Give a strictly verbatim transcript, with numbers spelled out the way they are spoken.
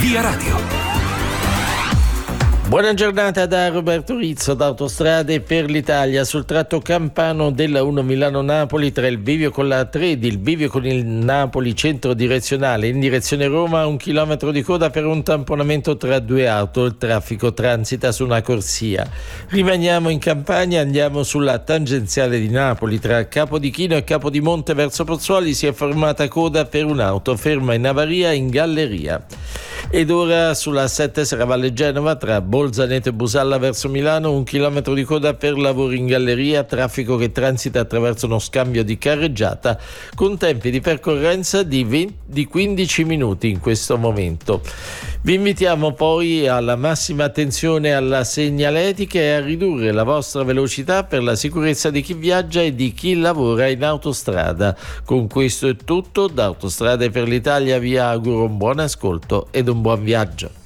Via Radio. Buona giornata da Roberto Rizzo da Autostrade per l'Italia. Sul tratto campano della uno Milano-Napoli tra il bivio con la tre ed il bivio con il Napoli centro direzionale in direzione Roma, un chilometro di coda per un tamponamento tra due auto. Il traffico transita su una corsia. Rimaniamo in Campania, andiamo sulla tangenziale di Napoli tra Capodichino e Capodimonte verso Pozzuoli. Si è formata coda per un'auto ferma in avaria in galleria. Ed ora sulla sette Serravalle Genova tra Bolzaneto e Busalla verso Milano, un chilometro di coda per lavori in galleria, traffico che transita attraverso uno scambio di carreggiata con tempi di percorrenza di, venti, di quindici minuti in questo momento. Vi invitiamo poi alla massima attenzione alla segnaletica e a ridurre la vostra velocità per la sicurezza di chi viaggia e di chi lavora in autostrada. Con questo è tutto, da Autostrade per l'Italia vi auguro un buon ascolto ed un buon viaggio.